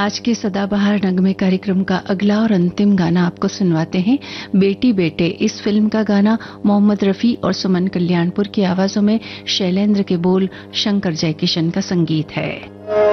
आज के सदाबहार नगमे कार्यक्रम का अगला और अंतिम गाना आपको सुनवाते हैं। बेटी बेटे इस फिल्म का गाना मोहम्मद रफी और सुमन कल्याणपुर की आवाजों में, शैलेंद्र के बोल, शंकर जयकिशन का संगीत है।